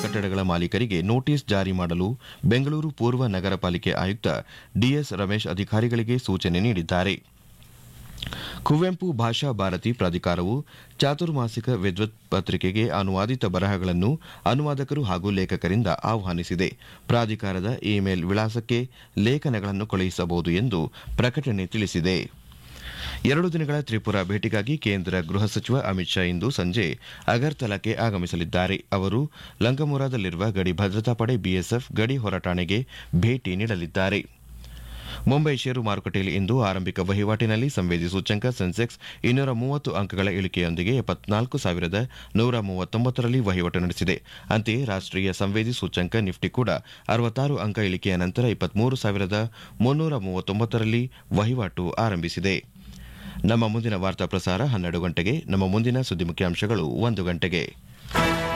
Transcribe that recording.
ಕಟ್ಟಡಗಳ ಮಾಲೀಕರಿಗೆ ನೋಟಿಸ್ ಜಾರಿ ಮಾಡಲು ಬೆಂಗಳೂರು ಪೂರ್ವ ನಗರ ಪಾಲಿಕೆ ಆಯುಕ್ತ ಡಿಎಸ್ ರಮೇಶ್ ಅಧಿಕಾರಿಗಳಿಗೆ ಸೂಚನೆ ನೀಡಿದ್ದಾರೆ. ಕುವೆಂಪು ಭಾಷಾ ಭಾರತಿ ಪ್ರಾಧಿಕಾರವು ಚಾತುರ್ಮಾಸಿಕ ವಿದ್ವತ್ ಪತ್ರಿಕೆಗೆ ಅನುವಾದಿತ ಬರಹಗಳನ್ನು ಅನುವಾದಕರು ಹಾಗೂ ಲೇಖಕರಿಂದ ಆಹ್ವಾನಿಸಿದೆ. ಪ್ರಾಧಿಕಾರದ ಇಮೇಲ್ ವಿಳಾಸಕ್ಕೆ ಲೇಖನಗಳನ್ನು ಕಳುಹಿಸಬಹುದು ಎಂದು ಪ್ರಕಟಣೆ ತಿಳಿಸಿದೆ. 2 ದಿನಗಳ ತ್ರಿಪುರಾ ಭೇಟಿಗಾಗಿ ಕೇಂದ್ರ ಗೃಹ ಸಚಿವ ಅಮಿತ್ ಶಾ ಇಂದು ಸಂಜೆ ಅಗರ್ತಲಾಕ್ಕೆ ಆಗಮಿಸಲಿದ್ದಾರೆ. ಅವರು ಲಂಗಮೂರಾದಲ್ಲಿರುವ ಗಡಿ ಭದ್ರತಾ ಪಡೆ ಬಿಎಸ್ಎಫ್ ಗಡಿ ಹೊರಠಾಣೆಗೆ ಭೇಟಿ ನೀಡಲಿದ್ದಾರೆ. ಮುಂಬೈ ಷೇರು ಮಾರುಕಟ್ಟೆಯಲ್ಲಿ ಇಂದು ಆರಂಭಿಕ ವಹಿವಾಟಿನಲ್ಲಿ ಸಂವೇದಿ ಸೂಚ್ಯಂಕ ಸೆನ್ಸೆಕ್ಸ್ 230 ಅಂಕಗಳ ಇಳಿಕೆಯೊಂದಿಗೆ 74,139 ರಲ್ಲಿ ವಹಿವಾಟು ನಡೆಸಿದೆ. ಅಂತೆಯೇ ರಾಷ್ಟೀಯ ಸಂವೇದಿ ಸೂಚ್ಯಂಕ ನಿಫ್ಟಿ ಕೂಡ 66 ಅಂಕ ಇಳಿಕೆಯ ನಂತರ 23,339 ರಲ್ಲಿ ವಹಿವಾಟು ಆರಂಭಿಸಿದೆ. ನಮ್ಮ ಮುಂದಿನ ವಾರ್ತಾ ಪ್ರಸಾರ 12 ಗಂಟೆಗೆ. ನಮ್ಮ ಮುಂದಿನ ಸುದ್ದಿ ಮುಖ್ಯಾಂಶಗಳು 1 ಗಂಟೆಗೆ.